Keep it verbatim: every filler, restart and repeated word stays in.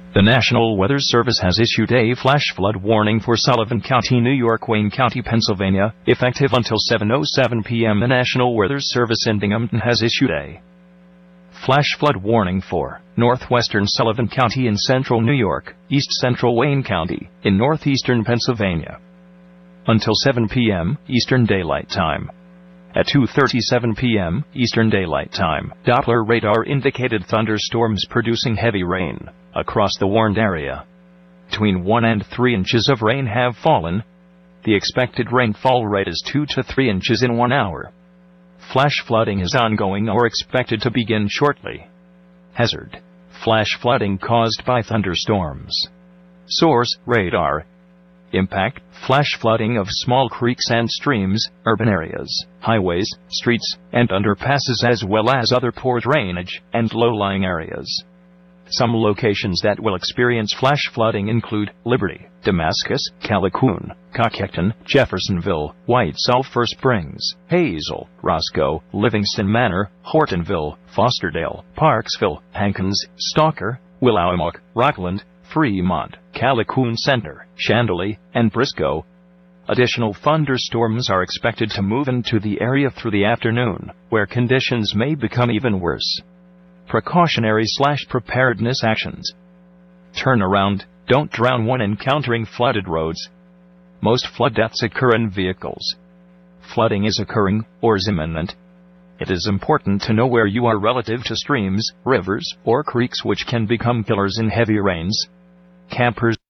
The National Weather Service has issued a flash flood warning for Sullivan County, New York, Wayne County, Pennsylvania, effective until seven oh seven p m The National Weather Service in Binghamton has issued a flash flood warning for northwestern Sullivan County in central New York, east central Wayne County, in northeastern Pennsylvania, until seven p m Eastern Daylight Time. At two thirty-seven p m Eastern Daylight Time, Doppler radar indicated thunderstorms producing heavy rain across the warned area. Between one and three inches of rain have fallen. The expected rainfall rate is two to three inches in one hour. Flash flooding is ongoing or expected to begin shortly. Hazard: flash flooding caused by thunderstorms. Source: radar. Impact: flash flooding of small creeks and streams, urban areas, highways, streets, and underpasses, as well as other poor drainage and low-lying areas. Some locations that will experience flash flooding include Liberty, Damascus, Callicoon, Cockecton, Jeffersonville, White Sulphur Springs, Hazel, Roscoe, Livingston Manor, Hortonville, Fosterdale, Parksville, Hankins, Stalker, Willowamock, Rockland, Fremont, Callicoon Center, Chandley, and Briscoe. Additional thunderstorms are expected to move into the area through the afternoon, where conditions may become even worse. Precautionary slash preparedness actions. Turn around, don't drown when encountering flooded roads. Most flood deaths occur in vehicles. Flooding is occurring, or is imminent. It is important to know where you are relative to streams, rivers, or creeks, which can become killers in heavy rains. Campers